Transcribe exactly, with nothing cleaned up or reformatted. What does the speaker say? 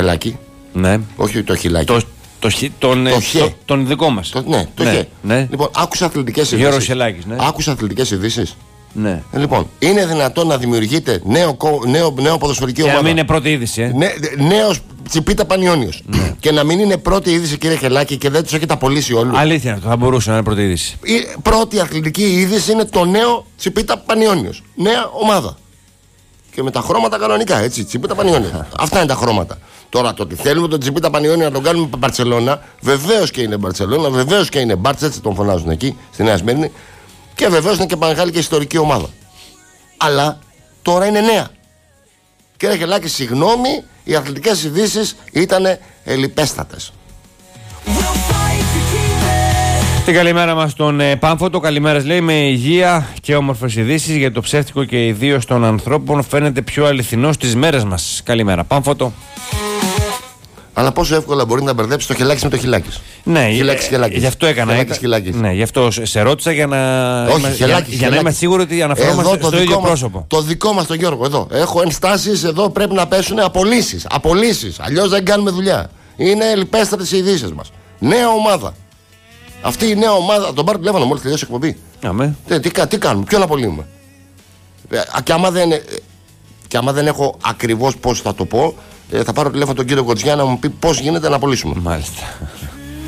χελάκι. Ναι. Όχι το χιλάκι. Το, το, τον, το, το, τον δικό μας. Το, ναι, το ναι, χε. Ναι. Λοιπόν, άκουσα αθλητικές ειδήσεις. Γιώργος Σελάκης, ναι. Άκουσα αθλητικές ειδήσεις. Ναι. Ε, λοιπόν, είναι δυνατόν να δημιουργείται νέο, νέο, νέο ποδοσφαιρική ομάδα. Και να μην είναι πρώτη είδηση. Ε. Ναι, νέος Τσιπίτα Πανιόνιος. Ναι. Και να μην είναι πρώτη είδηση, κύριε Χελάκη, και δεν τους έχετε απολύσει όλους. Αλήθεια, θα μπορούσε να είναι πρώτη είδηση. Η πρώτη αθλητική είδηση είναι το νέο Τσιπίτα Πανιόνιος. Νέα ομάδα. Και με τα χρώματα κανονικά, έτσι. Τσιπίτα Πανιόνιος. Αυτά είναι τα χρώματα. Τώρα το ότι θέλουμε τον Τσιπίτα Πανιόνιο να τον κάνουμε Μπαρτσελώνα, βεβαίως και είναι Μπαρτσελώνα, βεβαίως και είναι Μπάρτς, έτσι τον φωνάζουν εκεί, στη Νέα Σμύρνη. Και βεβαίως είναι και μεγάλη και ιστορική ομάδα. Αλλά τώρα είναι νέα. Κύριε Χελάκη, συγγνώμη, οι αθλητικές ειδήσεις ήταν ελιπέστατες. Την καλημέρα μας στον ε, Πάμφωτο. Καλημέρα, λέει, με υγεία και όμορφες ειδήσεις για το ψεύτικο και ιδίως των ανθρώπων φαίνεται πιο αληθινό στις μέρες μας. Καλημέρα, Πάμφωτο. Αλλά πόσο εύκολα μπορεί να μπερδέψει το χιλάκι με το χιλάκι. Ναι, χιλάκης, χιλάκης. Γι' αυτό έκανα. Χιλάκης, χιλάκης. Ναι, γι' αυτό σε ρώτησα για να, Όχι, είμα... χιλάκης, για, για να είμαι σίγουρο ότι αναφερόμαστε στο ίδιο μας, πρόσωπο. Το δικό μας τον Γιώργο, εδώ. Έχω ενστάσεις, εδώ πρέπει να πέσουν απολύσεις. Απολύσεις. Αλλιώς δεν κάνουμε δουλειά. Είναι λιπέστατες οι ειδήσεις μας. Νέα ομάδα. Αυτή η νέα ομάδα, θα τον πάρω τηλέφωνο μόλις τελειώσει η εκπομπή. Αμέ. Τι, τι, τι κάνουμε, ποιον απολύουμε. Ε, και, άμα δεν, ε, και άμα δεν έχω ακριβώς πώς θα το πω, ε, θα πάρω τηλέφωνο τον κύριο Κοτζιά να μου πει πώς γίνεται να απολύσουμε. Μάλιστα.